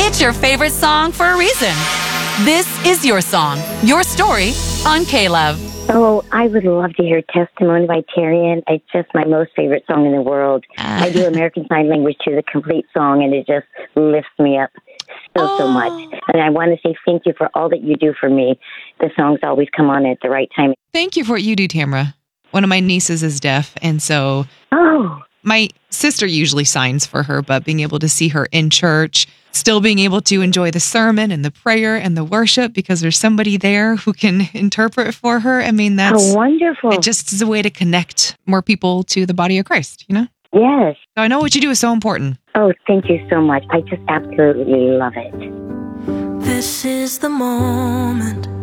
It's your favorite song for a reason. This is your song, your story on K-Love. Oh, I would love to hear Testimony by Tarian. It's just my most favorite song in the world. I do American Sign Language to the complete song, and it just lifts me up so much. And I want to say thank you for all that you do for me. The songs always come on at the right time. Thank you for what you do, Tamara. One of my nieces is deaf, and so my sister usually signs for her, but being able to see her in church, still being able to enjoy the sermon and the prayer and the worship because there's somebody there who can interpret for her. I mean, that's wonderful. It just is a way to connect more people to the body of Christ, you know? Yes. So I know what you do is so important. Oh, thank you so much. I just absolutely love it. This is the moment